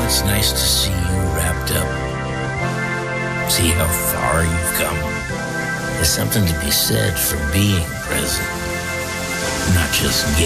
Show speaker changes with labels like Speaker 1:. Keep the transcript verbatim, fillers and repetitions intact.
Speaker 1: it's nice to see you wrapped up. See how far you've come. There's something to be said for being present, not just